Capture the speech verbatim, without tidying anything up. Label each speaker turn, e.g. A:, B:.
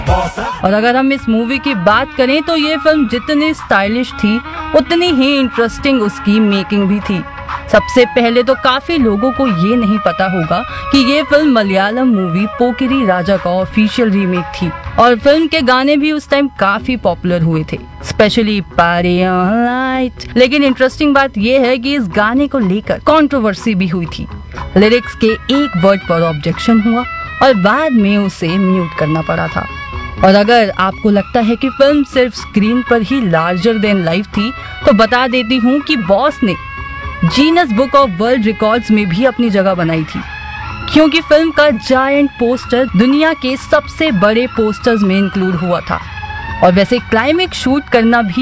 A: और अगर हम इस मूवी की बात करें तो ये फिल्म जितनी स्टाइलिश थी उतनी ही इंटरेस्टिंग उसकी मेकिंग भी थी। सबसे पहले तो काफी लोगों को ये नहीं पता होगा कि ये फिल्म मलयालम मूवी पोकिरी राजा का ऑफिशियल रीमेक थी और फिल्म के गाने भी उस टाइम काफी पॉपुलर हुए थे, स्पेशली पारी ऑन लाइट। लेकिन इंटरेस्टिंग बात यह है कि इस गाने को लेकर कंट्रोवर्सी भी हुई थी। लिरिक्स के एक वर्ड पर ऑब्जेक्शन हुआ और बाद में उसे म्यूट करना पड़ा था। और अगर आपको लगता है कि फिल्म सिर्फ स्क्रीन पर ही लार्जर देन लाइफ थी तो बता देती हूँ कि बॉस ने genus book of world records में भी अपनी जगह बनाई थी, क्योंकि फिल्म का जायंट पोस्टर दुनिया के सबसे बड़े पोस्टर्स में इंक्लूड हुआ था। और वैसे क्लाइमेक्स शूट करना भी